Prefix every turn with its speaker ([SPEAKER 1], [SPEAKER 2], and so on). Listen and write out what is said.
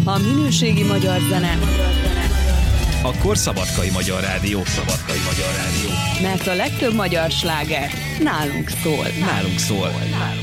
[SPEAKER 1] A minőségi magyar zene.
[SPEAKER 2] Akkor Szabadkai Magyar Rádió.
[SPEAKER 1] Mert a legtöbb magyar sláger nálunk szól.